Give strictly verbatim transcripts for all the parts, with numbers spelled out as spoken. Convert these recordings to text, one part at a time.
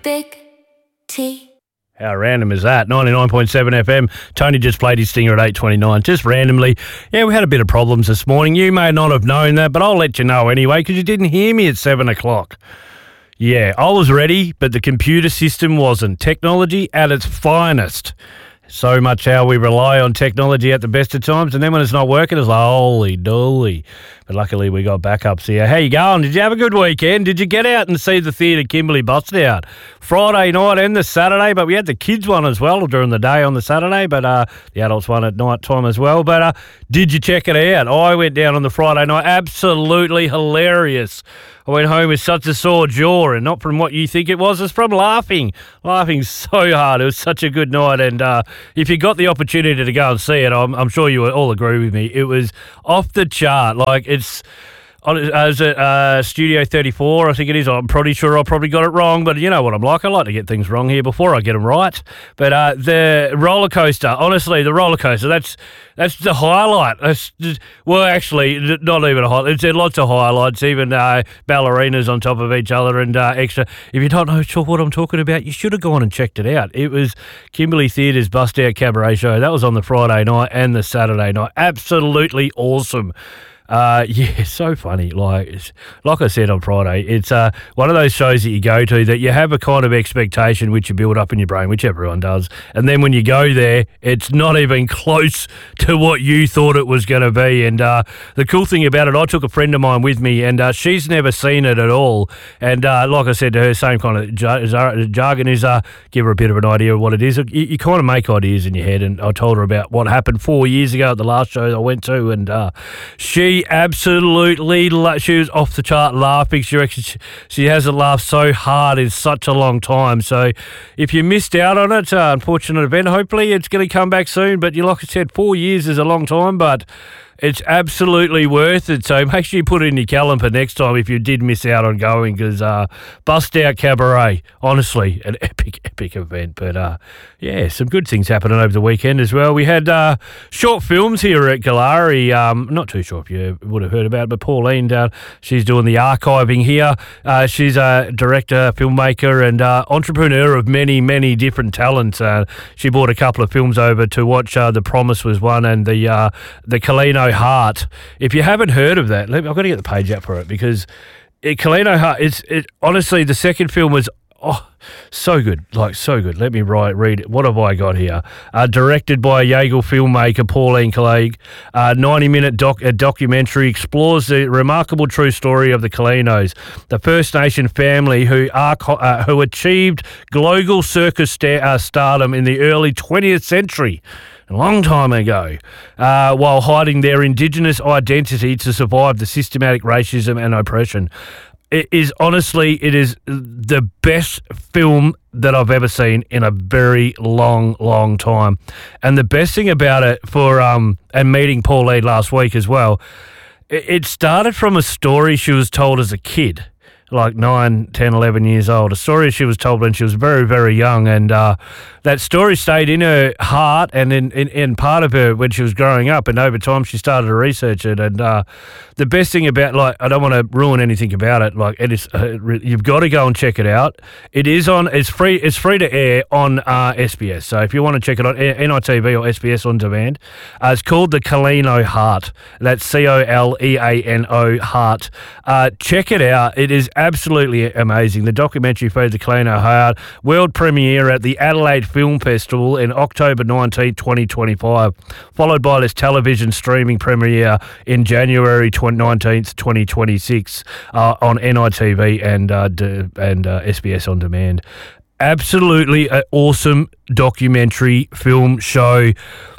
Big T. How random is that? ninety-nine point seven F M. Tony just played his stinger at eight twenty-nine, just randomly. Yeah, we had a bit of problems this morning. You may not have known that, but I'll let you know anyway because you didn't hear me at seven o'clock. Yeah, I was ready, but the computer system wasn't. Technology at its finest. So much how we rely on technology at the best of times, and then when it's not working, it's like, holy dooly. But luckily we got backups here. How you going? Did you have a good weekend? Did you get out and see the Theatre Kimberley bust out? Friday night and the Saturday, but we had the kids one as well during the day on the Saturday, but uh, the adults one at night time as well. But uh, did you check it out? I went down on the Friday night. Absolutely hilarious. I went home with such a sore jaw, and not from what you think it was. It's from laughing. Laughing so hard. It was such a good night, and uh, if you got the opportunity to go and see it, I'm, I'm sure you will all agree with me. It was off the chart. Like, it's... I was at uh, Studio thirty-four, I think it is. I'm pretty sure I probably got it wrong, but you know what I'm like. I like to get things wrong here before I get them right. But uh, the roller coaster, honestly, the roller coaster, that's that's the highlight. That's just, well, actually, not even a highlight. It's lots of highlights, even uh, ballerinas on top of each other and uh, extra. If you don't know sure what I'm talking about, you should have gone and checked it out. It was Kimberley Theatre's Bust Out Cabaret Show. That was on the Friday night and the Saturday night. Absolutely awesome. Uh, yeah, so funny. Like, it's, like I said on Friday, it's uh, one of those shows that you go to that you have a kind of expectation which you build up in your brain, which everyone does. And then when you go there, it's not even close to what you thought it was going to be. And uh, the cool thing about it, I took a friend of mine with me, and uh, she's never seen it at all. And uh, like I said to her, same kind of jar- jargon is uh, give her a bit of an idea of what it is. You, you kind of make ideas in your head. And I told her about what happened four years ago at the last show I went to, and uh, she absolutely, she was off the chart laughing. She reckons she hasn't laughed so hard in such a long time. So if you missed out on it, it's an unfortunate event. Hopefully it's going to come back soon. But you, like I said, four years is a long time, but it's absolutely worth it. So make sure you put it in your calendar next time if you did miss out on going, because uh, Bust Out Cabaret, honestly, an epic, epic event. But uh, yeah, some good things happening over the weekend as well. We had uh, short films here at Galari. Um, not too sure if you would have heard about it, but Pauline, uh, she's doing the archiving here. Uh, she's a director, filmmaker, and uh, entrepreneur of many, many different talents. Uh, she brought a couple of films over to watch. Uh, The Promise was one, and the uh, the Kalino Heart. If you haven't heard of that, let me, I've got to get the page up for it, because it, Kalino Heart, it's it, honestly, the second film was oh so good, like so good. Let me write, read it. What have I got here? Uh, directed by a Yagle filmmaker, Pauline Clegg. Uh, ninety-minute doc, a documentary explores the remarkable true story of the Kalinos, the First Nation family who are, uh, who achieved global circus star, uh, stardom in the early twentieth century. A long time ago, uh, while hiding their Indigenous identity to survive the systematic racism and oppression. It is honestly, it is the best film that I've ever seen in a very long, long time. And the best thing about it for, um, and meeting Pauline last week as well, it, it started from a story she was told as a kid, like nine, ten, eleven years old. A story she was told when she was very, very young. And uh, that story stayed in her heart and in, in, in part of her when she was growing up. And over time, she started to research it. And uh, the best thing about, like, I don't want to ruin anything about it. Like, it is, uh, you've got to go and check it out. It is on, it's free, it's free to air on uh, S B S. So if you want to check it on N I T V or S B S On Demand, uh, it's called The Kalino Heart. That's C O L E A N O Heart. Uh, check it out. It is absolutely amazing. The documentary for The Kalino Heart, world premiere at the Adelaide Film Festival in October nineteenth, twenty twenty-five, followed by this television streaming premiere in January nineteenth, twenty twenty-six uh, on N I T V and uh, d- and uh, S B S On Demand. Absolutely an awesome documentary film show.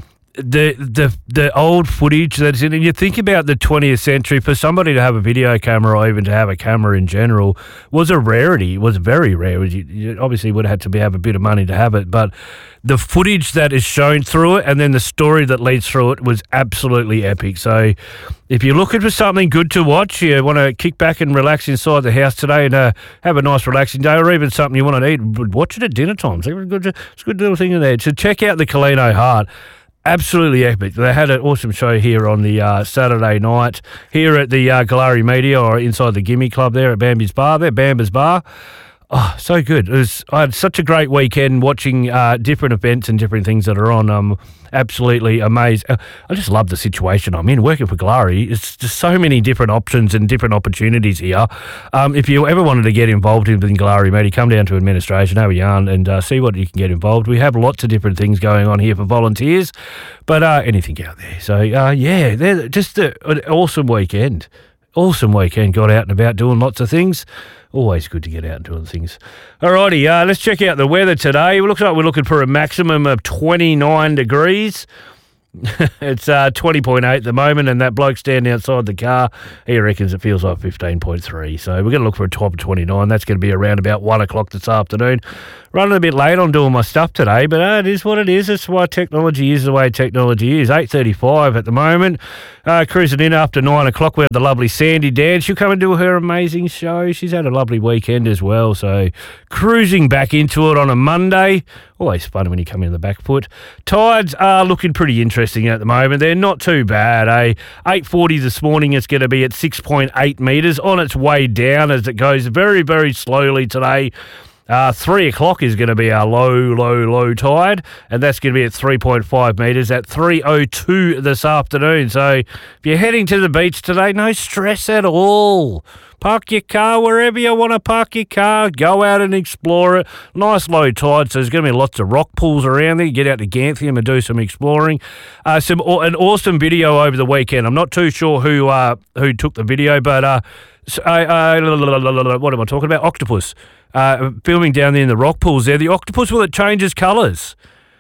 The the the old footage that's in, and you think about the twentieth century, for somebody to have a video camera or even to have a camera in general was a rarity. It was very rare. You, you obviously would have had to be, have a bit of money to have it, but the footage that is shown through it and then the story that leads through it was absolutely epic. So if you're looking for something good to watch, you want to kick back and relax inside the house today and uh, have a nice relaxing day, or even something you want to eat, watch it at dinner time. It's a good, it's a good little thing in there. So check out The Kalino Heart. Absolutely epic. They had an awesome show here on the uh, Saturday night here at the uh, Galari Media, or inside the Gimme Club there at Bambi's Bar. There, Bamba's Bar. Oh, so good. It was, I had such a great weekend watching uh, different events and different things that are on. Um, absolutely amazed. Uh, I just love the situation I'm in. Working for Glary, it's just so many different options and different opportunities here. Um, if you ever wanted to get involved in Glary, maybe come down to administration, have a yarn and uh, see what you can get involved. We have lots of different things going on here for volunteers, but uh, anything out there. So, uh, yeah, they're just a, an awesome weekend. Awesome weekend. Got out and about doing lots of things. Always good to get out and doing things. Alrighty, uh, let's check out the weather today. It looks like we're looking for a maximum of twenty-nine degrees. It's uh, twenty point eight at the moment, and that bloke standing outside the car, he reckons it feels like fifteen point three. So we're going to look for a top of twenty-nine. That's going to be around about one o'clock this afternoon. Running a bit late on doing my stuff today, but uh, it is what it is. That's why technology is the way technology is. eight thirty-five at the moment. Uh, cruising in after nine o'clock. We have the lovely Sandy Dan. She'll come and do her amazing show. She's had a lovely weekend as well. So cruising back into it on a Monday. Always fun when you come in the back foot. Tides are looking pretty interesting at the moment. They're not too bad, eh? eight forty this morning, it's going to be at six point eight metres, on its way down as it goes very, very slowly today. Uh, three o'clock is going to be our low, low, low tide, and that's going to be at three point five metres at three oh two this afternoon. So if you're heading to the beach today, no stress at all. Park your car wherever you want to park your car. Go out and explore it. Nice low tide, so there's going to be lots of rock pools around there. Get out to Ganthium and do some exploring. Uh, some An awesome video over the weekend. I'm not too sure who uh, who took the video, but uh, uh, what am I talking about? Octopus. Uh, filming down there in the rock pools there. The octopus, well, it changes colours.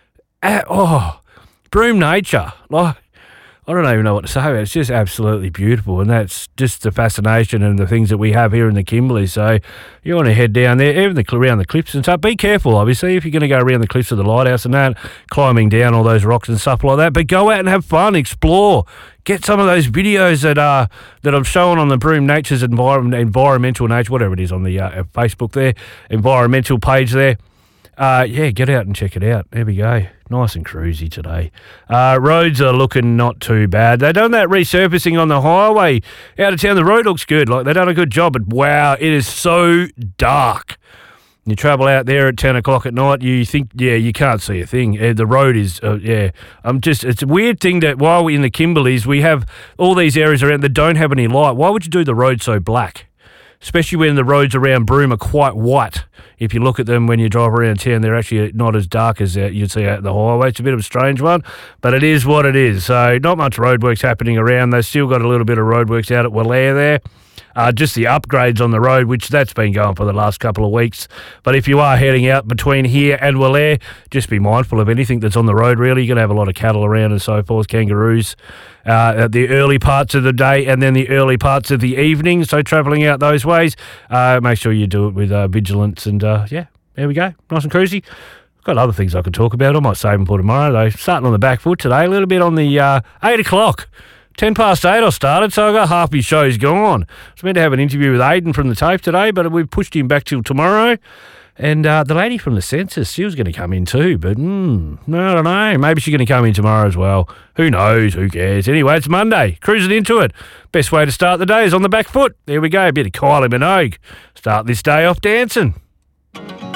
Uh, oh, Broome Nature. Like, I don't even know what to say about it. It's just absolutely beautiful, and that's just the fascination and the things that we have here in the Kimberley. So you want to head down there, even the, around the cliffs and stuff. Be careful, obviously, if you're going to go around the cliffs of the lighthouse and that, climbing down all those rocks and stuff like that. But go out and have fun, explore. Get some of those videos that are that I'm showing on the Broome Nature's environment, environmental nature, whatever it is on the uh, Facebook there, environmental page there. Uh, yeah, get out and check it out. There we go. Nice and cruisy today. Uh, roads are looking not too bad. They've done that resurfacing on the highway out of town. The road looks good. Like, they've done a good job, but wow, it is so dark. You travel out there at ten o'clock at night, you think, yeah, you can't see a thing. Uh, the road is, uh, yeah. I'm just, it's a weird thing that while we're in the Kimberleys, we have all these areas around that don't have any light. Why would you do the road so black? Especially when the roads around Broome are quite white. If you look at them when you drive around town, they're actually not as dark as uh, you'd see out the highway. It's a bit of a strange one, but it is what it is. So not much roadworks happening around. They've still got a little bit of roadworks out at Wallaire there. Uh, just the upgrades on the road, which that's been going for the last couple of weeks. But if you are heading out between here and Wallaire, just be mindful of anything that's on the road, really. You're going to have a lot of cattle around and so forth, kangaroos, uh, at the early parts of the day and then the early parts of the evening. So travelling out those ways, uh, make sure you do it with uh, vigilance. And, uh, yeah, there we go. Nice and cruisy. I've got other things I could talk about. I might save them for tomorrow, though. Starting on the back foot today, a little bit on the uh, eight o'clock. Ten past eight I started, so I got half his show's gone. I was meant to have an interview with Aidan from the tape today, but we've pushed him back till tomorrow. And uh, the lady from the census, she was going to come in too, but mm, no, I don't know. Maybe she's going to come in tomorrow as well. Who knows? Who cares? Anyway, it's Monday. Cruising into it. Best way to start the day is on the back foot. There we go. A bit of Kylie Minogue. Start this day off dancing.